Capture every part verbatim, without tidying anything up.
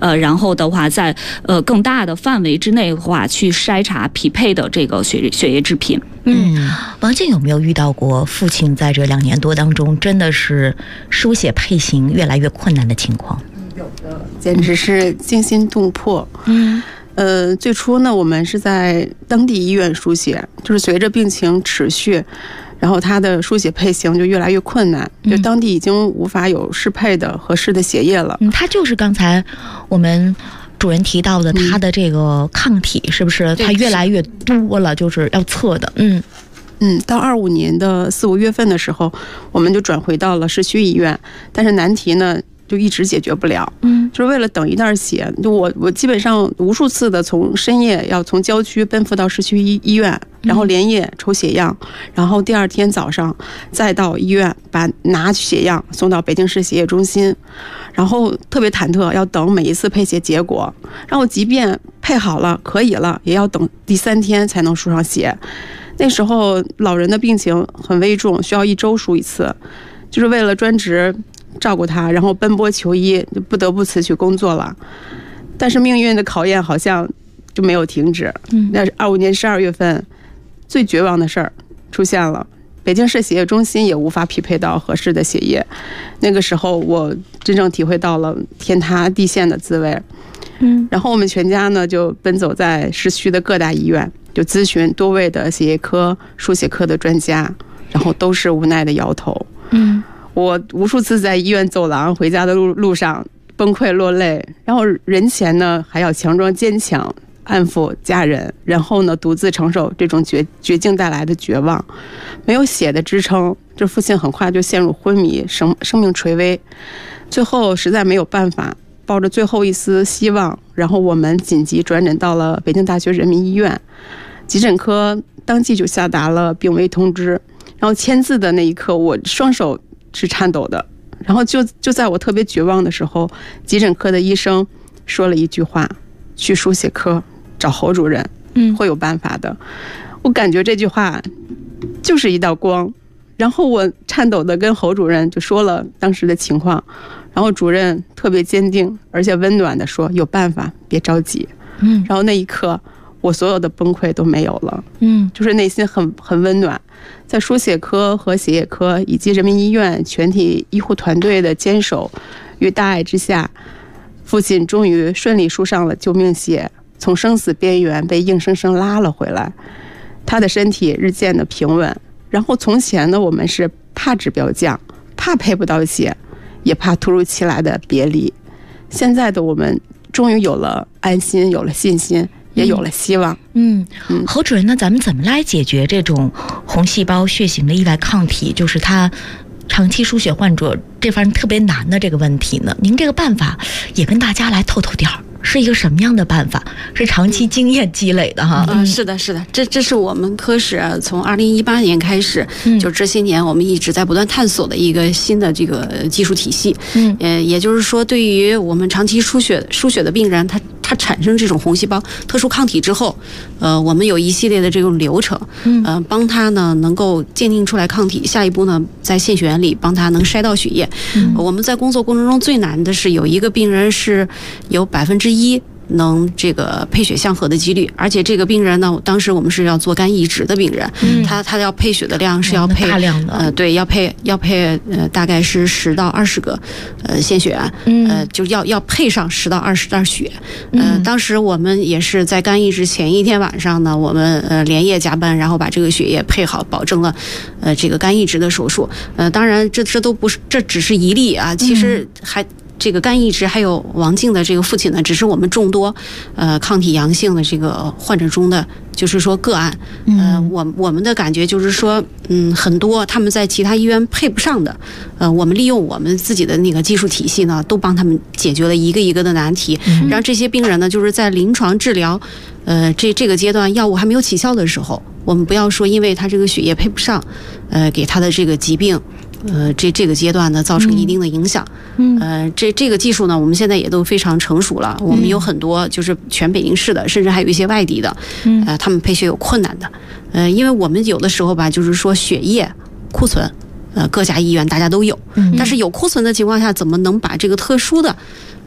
呃，然后的话在呃更大的范围之内的话去筛查匹配的这个血血液制品。 嗯，王静有没有遇到过父亲在这两年多当中真的是输血配型越来越困难的情况？ 有的，简直是惊心动魄。嗯，呃，最初呢，我们是在当地医院输血，就是随着病情持续，然后他的输血配型就越来越困难，就当地已经无法有适配的合适的血液了。 嗯，他就是刚才我们主任提到的他的这个抗体是不是它越来越多了，就是要测的。嗯嗯，到二五年的四五月份的时候，我们就转回到了市区医院，但是难题呢就一直解决不了。嗯，就是为了等一袋血，就我我基本上无数次的从深夜要从郊区奔赴到市区医医院，然后连夜抽血样，然后第二天早上再到医院把拿血样送到北京市血液中心，然后特别忐忑，要等每一次配血结果，然后即便配好了可以了，也要等第三天才能输上血。那时候老人的病情很危重，需要一周输一次，就是为了专职照顾他，然后奔波求医，就不得不辞去工作了。但是命运的考验好像就没有停止。那二五年十二月份，最绝望的事儿出现了，北京市血液中心也无法匹配到合适的血液。那个时候，我真正体会到了天塌地陷的滋味。嗯，然后我们全家呢就奔走在市区的各大医院，就咨询多位的血液科、输血科的专家，然后都是无奈的摇头。嗯。我无数次在医院走廊回家的路路上崩溃落泪，然后人前呢还要强装坚强安抚家人，然后呢独自承受这种绝绝境带来的绝望。没有血的支撑，这父亲很快就陷入昏迷，生生命垂危。最后实在没有办法，抱着最后一丝希望，然后我们紧急转诊到了北京大学人民医院急诊科，当即就下达了病危通知。然后签字的那一刻，我双手是颤抖的，然后就就在我特别绝望的时候，急诊科的医生说了一句话：“去输血科找侯主任，嗯，会有办法的。”我感觉这句话就是一道光，然后我颤抖的跟侯主任就说了当时的情况，然后主任特别坚定而且温暖的说：“有办法，别着急。”嗯，然后那一刻，我所有的崩溃都没有了，嗯，就是内心很很温暖。在输血科和血液科以及人民医院全体医护团队的坚守与大爱之下，父亲终于顺利输上了救命血，从生死边缘被硬生生拉了回来。他的身体日渐的平稳，然后从前呢，我们是怕指标降，怕配不到血，也怕突如其来的别离。现在的我们终于有了安心，有了信心，也有了希望。 嗯，嗯侯主任，那咱们怎么来解决这种红细胞血型的意外抗体，就是他长期输血患者这方面特别难的这个问题呢？您这个办法也跟大家来透透底儿，是一个什么样的办法？是长期经验积累的哈？ 嗯，是的，是的，这这是我们科室从二零一八年开始，嗯，就这些年我们一直在不断探索的一个新的这个技术体系。嗯，呃，也就是说，对于我们长期输血输血的病人，他它产生这种红细胞特殊抗体之后，呃，我们有一系列的这种流程，嗯，呃，帮他呢能够鉴定出来抗体，下一步呢在献血员里帮他能筛到血液。嗯，我们在工作过程中最难的是有一个病人是有百分之一能这个配血相合的几率，而且这个病人呢，当时我们是要做肝移植的病人，嗯、他他要配血的量是要配、 嗯、大量的， 呃，对，要配要配呃大概是十到二十个呃献血员，嗯、呃，就要要配上十到二十袋血，呃，当时我们也是在肝移植前一天晚上呢，我们呃连夜加班，然后把这个血液配好，保证了呃这个肝移植的手术，呃，当然这这都不是，这只是一例啊，其实还。嗯这个肝移植还有王静的这个父亲呢，只是我们众多呃抗体阳性的这个患者中的就是说个案。呃，我我们的感觉就是说，嗯，很多他们在其他医院配不上的，呃，我们利用我们自己的那个技术体系呢，都帮他们解决了一个一个的难题，让这些病人呢，就是在临床治疗，呃，这这个阶段药物还没有起效的时候，我们不要说因为他这个血液配不上，呃，给他的这个疾病。呃，这这个阶段呢，造成一定的影响。嗯，呃，这这个技术呢，我们现在也都非常成熟了。我们有很多就是全北京市的，甚至还有一些外地的，呃，他们配血有困难的。呃，因为我们有的时候吧，就是说血液库存，呃，各家医院大家都有，但是有库存的情况下，怎么能把这个特殊的？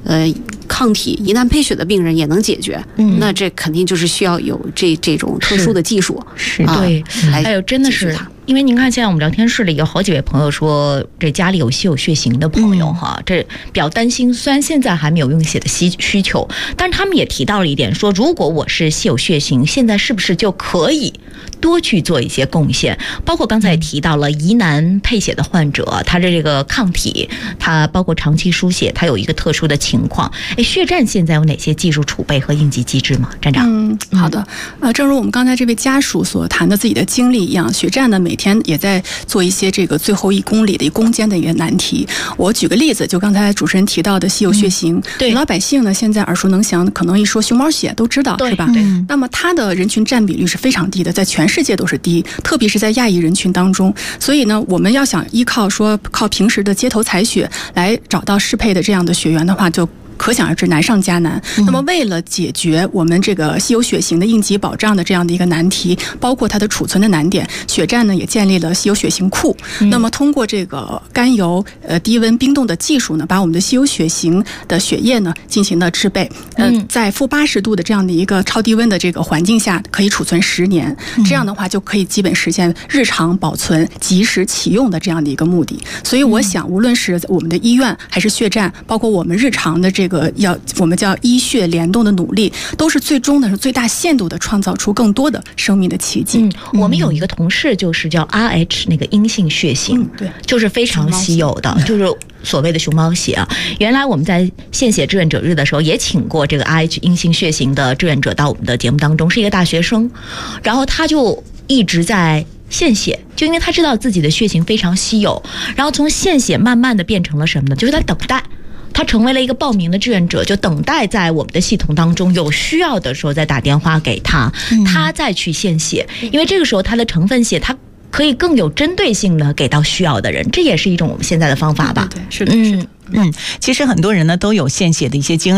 呃抗体疑难配血的病人也能解决，嗯，那这肯定就是需要有这这种特殊的技术， 是, 是、啊、对，还有真的是。因为您看，现在我们聊天室里有好几位朋友说，这家里有稀有血型的朋友哈，嗯、这比较担心。虽然现在还没有用血的需需求，但是他们也提到了一点，说如果我是稀有血型，现在是不是就可以多去做一些贡献？包括刚才也提到了疑难配血的患者，他的这个抗体，他包括长期输血，他有一个特殊的情况。哎，血站现在有哪些技术储备和应急机制吗？站长？ 嗯，好的。呃，正如我们刚才这位家属所谈的自己的经历一样，血站呢每天也在做一些这个最后一公里的一攻坚的一个难题。我举个例子，就刚才主持人提到的稀有血型，嗯、对老百姓呢现在耳熟能详，可能一说熊猫血都知道，是吧？对。那么它的人群占比率是非常低的，在全世界都是低，特别是在亚裔人群当中。所以呢，我们要想依靠说靠平时的街头采血来找到适配的这样的血源的话，就可想而知难上加难。那么为了解决我们这个稀有血型的应急保障的这样的一个难题，包括它的储存的难点，血站呢也建立了稀有血型库。嗯、那么通过这个甘油呃低温冰冻的技术呢，把我们的稀有血型的血液呢进行了制备。呃、嗯，在负八十度的这样的一个超低温的这个环境下，可以储存十年。这样的话就可以基本实现日常保存、及时启用的这样的一个目的。所以我想，无论是我们的医院还是血站，包括我们日常的这个这个要我们叫医血联动的努力，都是最终的是最大限度的创造出更多的生命的奇迹。 嗯，我们有一个同事就是叫 R H 那个阴性血型，嗯、对，就是非常稀有的，就是所谓的熊猫血啊。原来我们在献血志愿者日的时候也请过这个 R H 阴性血型的志愿者到我们的节目当中，是一个大学生，然后他就一直在献血，就因为他知道自己的血型非常稀有，然后从献血慢慢的变成了什么呢？就是他等待。他成为了一个报名的志愿者，就等待在我们的系统当中有需要的时候再打电话给他，他再去献血，因为这个时候他的成分血他可以更有针对性的给到需要的人，这也是一种我们现在的方法吧。 对对对，是的，是的。 嗯嗯，其实很多人呢都有献血的一些经历。